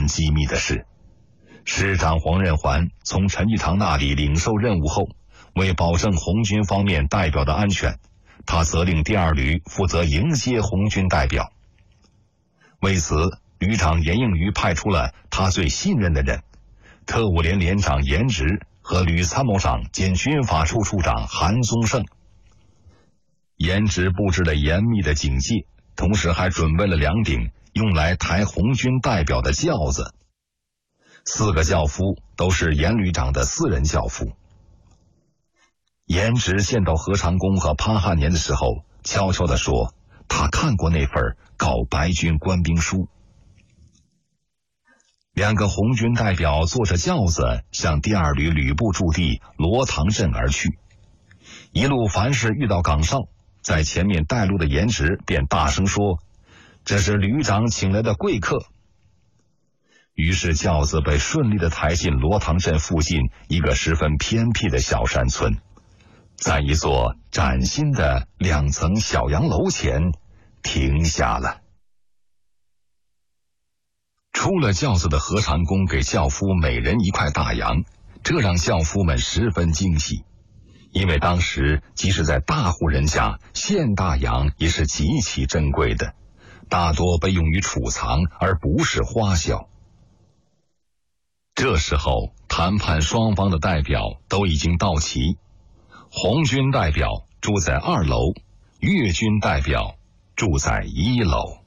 机密的事。师长黄任环从陈继常那里领受任务后，为保证红军方面代表的安全，他责令第二旅负责迎接红军代表。为此，旅长严应余派出了他最信任的人，特务连连长严直和旅参谋长兼军法处处长韩宗盛。严直布置了严密的警戒，同时还准备了2顶用来抬红军代表的轿子。4个轿夫都是严旅长的私人轿夫。严直见到何长工和潘汉年的时候，悄悄地说，他看过那份告白军官兵书。2个红军代表坐着轿子向第二旅旅部驻地罗塘镇而去。一路凡是遇到岗哨，在前面带路的严直便大声说，这是旅长请来的贵客。于是轿子被顺利地抬进罗塘镇附近一个十分偏僻的小山村，在一座崭新的2层小洋楼前停下了。出了轿子的何长工给轿夫每人1块大洋，这让轿夫们十分惊喜，因为当时即使在大户人家，现大洋也是极其珍贵的，大多被用于储藏而不是花销。这时候，谈判双方的代表都已经到齐，红军代表住在2楼，粤军代表住在1楼。